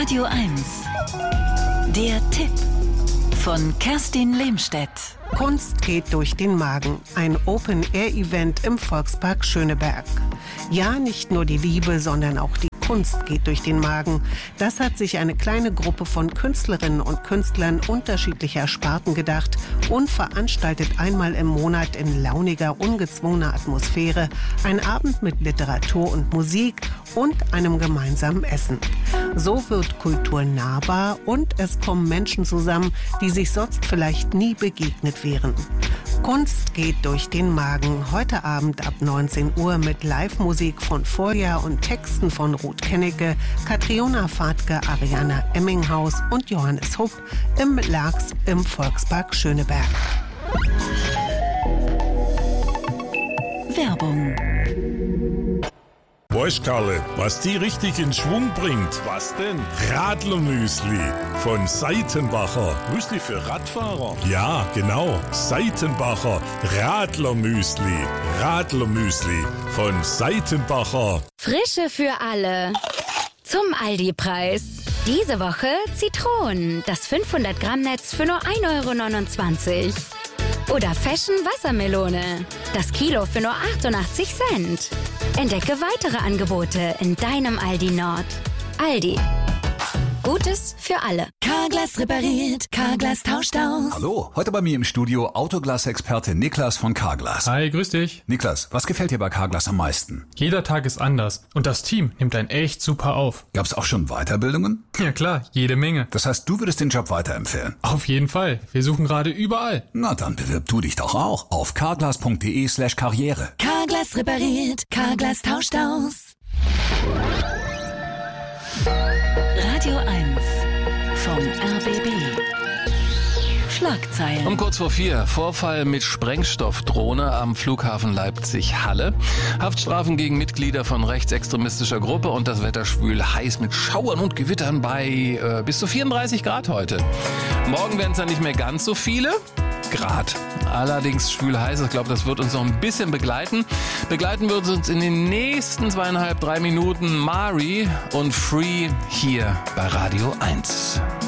Radio 1. Der Tipp von Kerstin Lehmstedt. Kunst geht durch den Magen. Ein Open-Air-Event im Volkspark Schöneberg. Ja, nicht nur die Liebe, sondern auch die Kunst geht durch den Magen. Das hat sich eine kleine Gruppe von Künstlerinnen und Künstlern unterschiedlicher Sparten gedacht und veranstaltet einmal im Monat in launiger, ungezwungener Atmosphäre einen Abend mit Literatur und Musik und einem gemeinsamen Essen. So wird Kultur nahbar und es kommen Menschen zusammen, die sich sonst vielleicht nie begegnet wären. Kunst geht durch den Magen. Heute Abend ab 19 Uhr mit Live-Musik von Vorjahr und Texten von Ruth Kennecke, Katriona Fahrtke, Ariana Emminghaus und Johannes Hupp im Laax im Volkspark Schöneberg. Werbung. Weißt, Karle, was die richtig in Schwung bringt? Was denn? Radlermüsli von Seitenbacher. Müsli für Radfahrer? Ja, genau. Seitenbacher Radlermüsli. Radlermüsli von Seitenbacher. Frische für alle. Zum Aldi-Preis. Diese Woche Zitronen. Das 500 Gramm Netz für nur 1,29 €. Oder Fashion Wassermelone. Das Kilo für nur 88 Cent. Entdecke weitere Angebote in deinem Aldi Nord. Aldi. Gutes für alle. Carglass repariert, Carglass tauscht aus. Hallo, heute bei mir im Studio Autoglas-Experte Niklas von Carglass. Hi, grüß dich. Niklas, was gefällt dir bei Carglass am meisten? Jeder Tag ist anders und das Team nimmt einen echt super auf. Gab's auch schon Weiterbildungen? Ja klar, jede Menge. Das heißt, du würdest den Job weiterempfehlen? Auf jeden Fall. Wir suchen gerade überall. Na, dann bewirb du dich doch auch auf carglass.de/karriere. Carglass repariert, Carglass tauscht aus. Radio 1 vom RBB. Schlagzeilen. Um kurz vor 4, Vorfall mit Sprengstoffdrohne am Flughafen Leipzig-Halle. Haftstrafen gegen Mitglieder von rechtsextremistischer Gruppe und das Wetter schwül heiß mit Schauern und Gewittern bei bis zu 34 Grad heute. Morgen werden es dann nicht mehr ganz so viele Grad. Allerdings schwül heiß. Ich glaube, das wird uns noch ein bisschen begleiten. Begleiten wird uns in den nächsten 2,5, 3 Minuten Mari und Free hier bei Radio 1.